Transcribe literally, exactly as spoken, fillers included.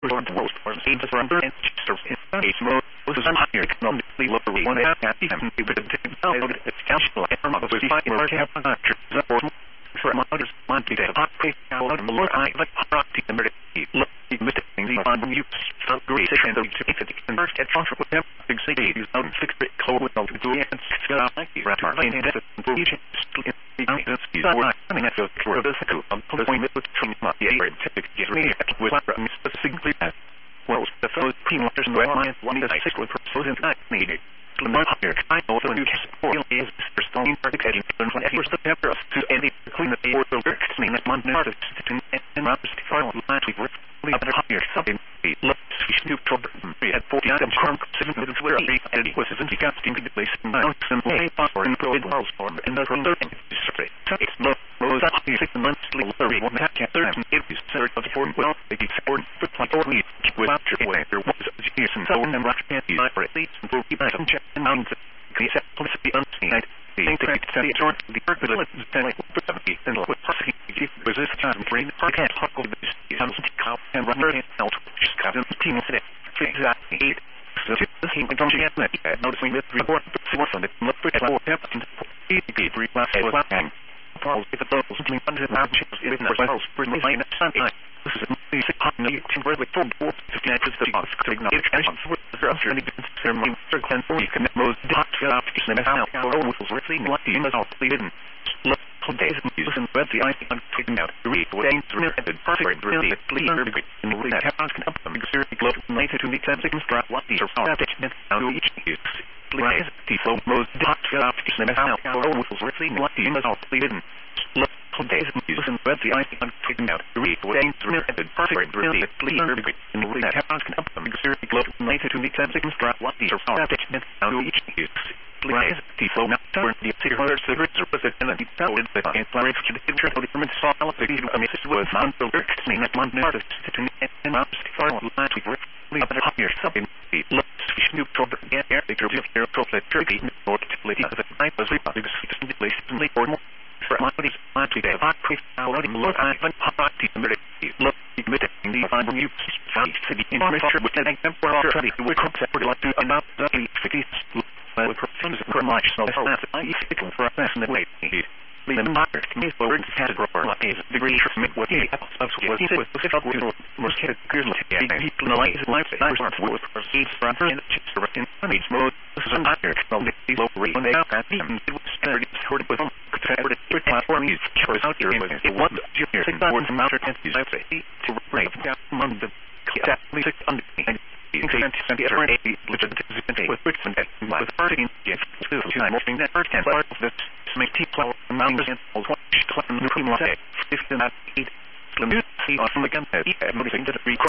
or most or seems for under and serves in a small was an higher economically lower one and a half and we would take out its council and mother was five or have a for for mothers want to have a quick out of the Lord I like property the merit look missing the on you so great and the to fifty and first at function with them big city is out six bit cold with all the do and got like the rat lane and that's the region the mountains is what I mean that's for the cycle of the point that from the air typically get really with specifically that well the fellow clean waters and well my one is six with proposing not needed Lemon here, I know the new support is for stone education and when ever the pepper to any clean the air will work to me that one artist and rappers to file last week with we have here something let's snoop trouble at forty items crump seven minutes where and it was isn't got steam to place and now some way for in pro walls form and the under straight so it's no rose up here six months later one that can third and it is third of the form well they get support for like or leave without your way there was years and so and rock can't be for at least and for keep some check and mountains case policy unseen the interact study short the argument is telling for seventy and what possibly was this time frame I can't talk over this comes to cow and run her out just got in team today exactly eight so this he don't get that noticing this report what's on it look for that what happened eight three last and falls with the those something under the mountains in the house for the line at sunlight this is the six hundred temporarily for four fifty-nine percent of the signal extension for the after any ceremony circle and four you can most dot up to the house or which was really what the image of the didn't look for days and use and read the item I'm taking out to read what aims to and perfect really clear and really that happens can help them because the globe related to the ten seconds drop what these are found attachment now each use please the flow most dot up to the house or which was really what the image of the didn't look for days and use and read the item I'm taking out to read what aims to and perfect really clear and really that happens can help them because the globe related to the ten seconds drop what these are found attachment now each use please the flow now turn the city hundred cigarettes or put it in a deep down with the inflammatory to the interest of the permanent solid the I mean this was non filter mean that one artist to and not far last week really up here something the looks neutral again air they turn here chocolate turkey or lady of the night was republic the place in late or more for my body last week I quick out in look I went hot to the look admitted the find you found city in my sure with that for all trying to work up for like to about the fifty well performs for much so that's I think for a person that wait leave them marked me for in category like a degree from what he was was with the federal most categories like people in the light life that was proceeds from her in in needs mode this is not here from the local when they got him it was started sort of with them could the platform is choice out here it was junior thing that was matter and I say to break down among the exactly six under in the eighty legitimate with which and with parting gift to time morphing that first and part of this make T flower mountains and all what the cream latte fifty not eight the music on the gun noticing that we